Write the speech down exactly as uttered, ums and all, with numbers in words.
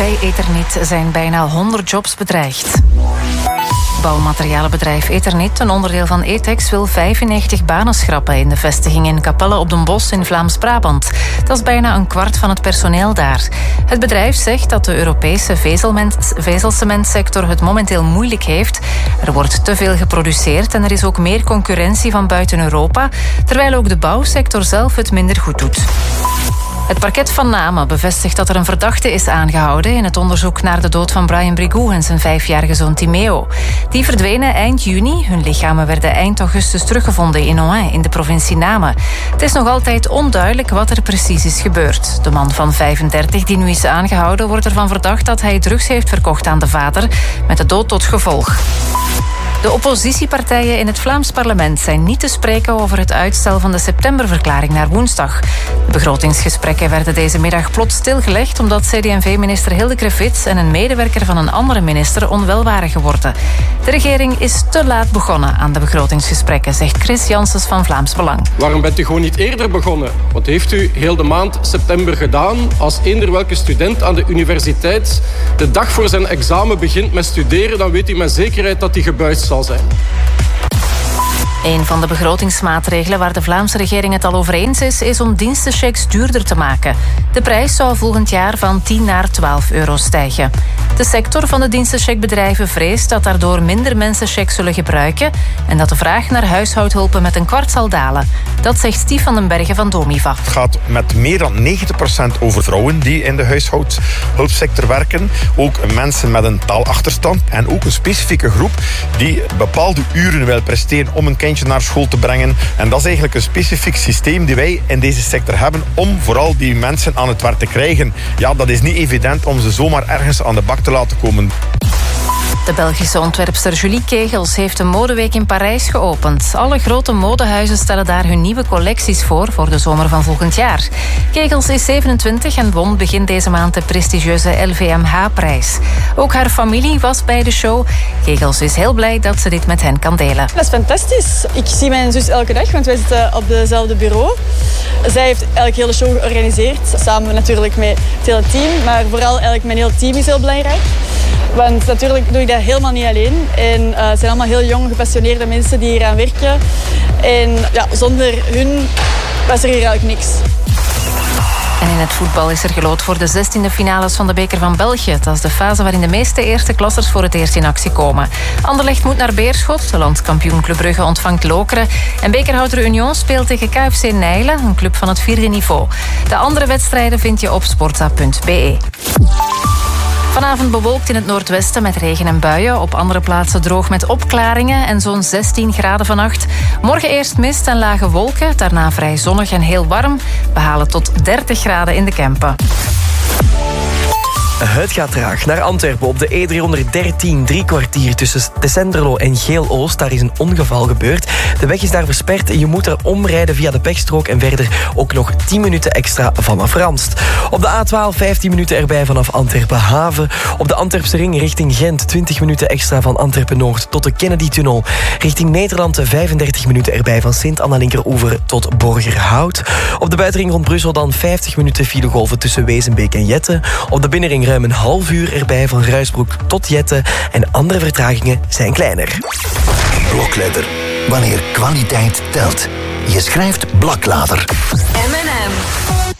Bij Eternit zijn bijna honderd jobs bedreigd. Bouwmaterialenbedrijf Eternit, een onderdeel van Etex, wil vijfennegentig banen schrappen in de vestiging in Capelle op den Bosch in Vlaams-Brabant. Dat is bijna een kwart van het personeel daar. Het bedrijf zegt dat de Europese vezelcementsector het momenteel moeilijk heeft. Er wordt te veel geproduceerd en er is ook meer concurrentie van buiten Europa, terwijl ook de bouwsector zelf het minder goed doet. Het parket van Namen bevestigt dat er een verdachte is aangehouden in het onderzoek naar de dood van Brian Brigou en zijn vijfjarige zoon Timeo. Die verdwenen eind juni. Hun lichamen werden eind augustus teruggevonden in Ohain in de provincie Namen. Het is nog altijd onduidelijk wat er precies is gebeurd. De man van vijfendertig die nu is aangehouden wordt ervan verdacht dat hij drugs heeft verkocht aan de vader, met de dood tot gevolg. De oppositiepartijen in het Vlaams parlement zijn niet te spreken over het uitstel van de septemberverklaring naar woensdag. De begrotingsgesprekken werden deze middag plots stilgelegd omdat C D en V-minister Hilde Krevits en een medewerker van een andere minister onwel waren geworden. De regering is te laat begonnen aan de begrotingsgesprekken, zegt Chris Janssens van Vlaams Belang. Waarom bent u gewoon niet eerder begonnen? Wat heeft u heel de maand september gedaan als eender welke student aan de universiteit de dag voor zijn examen begint met studeren, dan weet u met zekerheid dat hij gebuist zal zijn. Een van de begrotingsmaatregelen waar de Vlaamse regering het al over eens is, is om dienstenchecks duurder te maken. De prijs zou volgend jaar van tien naar twaalf euro stijgen. De sector van de dienstencheckbedrijven vreest dat daardoor minder mensen checks zullen gebruiken en dat de vraag naar huishoudhulpen met een kwart zal dalen. Dat zegt Stief van den Bergen van Domiva. Het gaat met meer dan negentig procent over vrouwen die in de huishoudhulpsector werken. Ook mensen met een taalachterstand en ook een specifieke groep die bepaalde uren wil presteren om een kindje naar school te brengen. En dat is eigenlijk een specifiek systeem die wij in deze sector hebben om vooral die mensen aan het werk te krijgen. Ja, dat is niet evident om ze zomaar ergens aan de bak te laten komen. De Belgische ontwerpster Julie Kegels heeft een modeweek in Parijs geopend. Alle grote modehuizen stellen daar hun nieuwe collecties voor voor de zomer van volgend jaar. Kegels is zevenentwintig en won begin deze maand de prestigieuze L V M H-prijs. Ook haar familie was bij de show. Kegels is heel blij dat ze dit met hen kan delen. Dat is fantastisch. Ik zie mijn zus elke dag, want wij zitten op dezelfde bureau. Zij heeft eigenlijk heel de show georganiseerd. Samen natuurlijk met het hele team, maar vooral eigenlijk mijn hele team is heel belangrijk. Want natuurlijk doe ik dat helemaal niet alleen. En uh, het zijn allemaal heel jong, gepassioneerde mensen die hier aan werken. En ja, zonder hun was er hier eigenlijk niks. En in het voetbal is er geloot voor de zestiende finales van de Beker van België. Dat is de fase waarin de meeste eerste klassers voor het eerst in actie komen. Anderlecht moet naar Beerschot. De landskampioen Club Brugge ontvangt Lokeren. En bekerhouder Union speelt tegen K F C Nijlen, een club van het vierde niveau. De andere wedstrijden vind je op sportza punt b e. Vanavond bewolkt in het noordwesten met regen en buien. Op andere plaatsen droog met opklaringen en zo'n zestien graden vannacht. Morgen eerst mist en lage wolken, daarna vrij zonnig en heel warm. We halen tot dertig graden in de Kempen. Het gaat traag naar Antwerpen op de E driehonderddertien. Drie kwartier tussen Tessenderlo en Geel-Oost. Daar is een ongeval gebeurd. De weg is daar versperd en je moet er omrijden via de pechstrook en verder ook nog tien minuten extra vanaf Ranst. Op de A twaalf vijftien minuten erbij vanaf Antwerpen-Haven. Op de Antwerpse ring richting Gent twintig minuten extra van Antwerpen-Noord tot de Kennedy-tunnel. Richting Nederland vijfendertig minuten erbij van Sint-Anna-Linkeroever tot Borgerhout. Op de buitenring rond Brussel dan vijftig minuten filegolven tussen Wezenbeek en Jette. Op de binnenring ruim een half uur erbij van Ruisbroek tot Jette en andere vertragingen zijn kleiner. Blokletter. Wanneer kwaliteit telt. Je schrijft Blaklader. M en M.